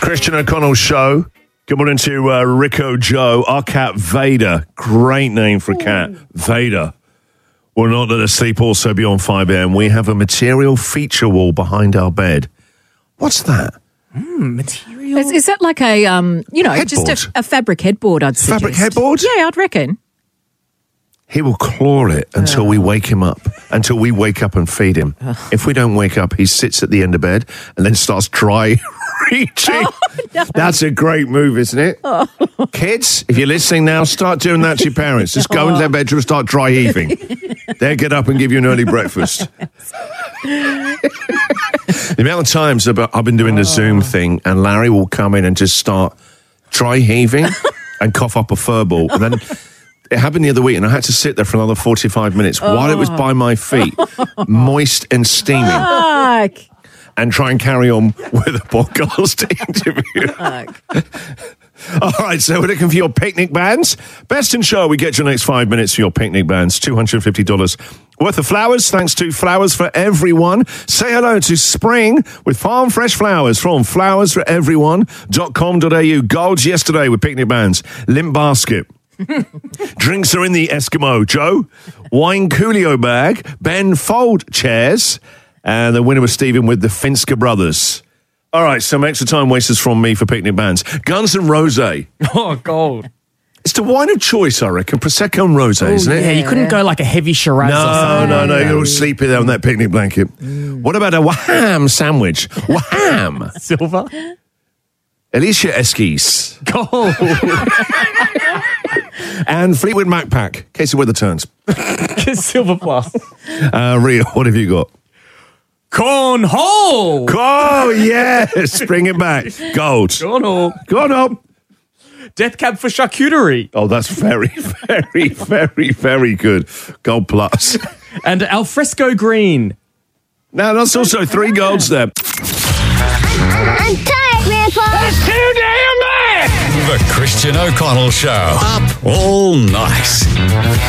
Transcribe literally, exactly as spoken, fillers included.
Christian O'Connell Show. Good morning to uh, Rico Joe, our cat Vader. Great name for a cat, Vader. Will not let us sleep also beyond five a.m. We have a material feature wall behind our bed. What's that? Mm, material? Is, is that like a, um, you know, Headboard. just a, a fabric headboard, I'd suggest. Fabric headboard? Yeah, I'd reckon. He will claw it until oh. we wake him up, until we wake up and feed him. Oh. If we don't wake up, he sits at the end of bed and then starts dry reaching. Oh, no. That's a great move, isn't it? Oh. Kids, if you're listening now, start doing that to your parents. Just go oh. into their bedroom and start dry heaving. They'll get up and give you an early breakfast. The amount of times I've been doing the oh. Zoom thing and Larry will come in and just start dry heaving and cough up a fur ball. And then it happened the other week and I had to sit there for another forty-five minutes oh. while it was by my feet, moist and steaming. Fuck. And try and carry on with a podcast interview. All right, so we're looking for your picnic bands. Best in show, we get your next five minutes for your picnic bands. two hundred fifty dollars worth of flowers, thanks to Flowers for Everyone. Say hello to spring with farm fresh flowers from flowers for everyone dot com dot a u. Golds yesterday with picnic bands. Limp basket. Drinks are in the Eskimo, Joe. Wine Coolio bag. Ben fold chairs. And the winner was Stephen with the Finska Brothers. All right, some extra time wasters from me for picnic bands. Guns and Rosé. Oh, gold. It's the wine of choice, I reckon. Prosecco and Rosé, Ooh, isn't it? Yeah, you couldn't go like a heavy Shiraz no, or something. No, no, no. You'll sleep in there on that picnic blanket. Mm. What about a Wham sandwich? Wham. Silver. Alicia Eskies. Gold. And Fleetwood Mac Pack, in case the weather turns. Silver plus. Uh, Ria, what have you got? Cornhole! Oh, yes! Bring it back. Gold. Cornhole. Cornhole. Death Cab for Charcuterie. Oh, that's very, very, very, very good. Gold plus. And Alfresco Green. Now, that's also three golds there. I'm tired, Grandpa. That's too damn bad! The Christian O'Connell Show. Up all night.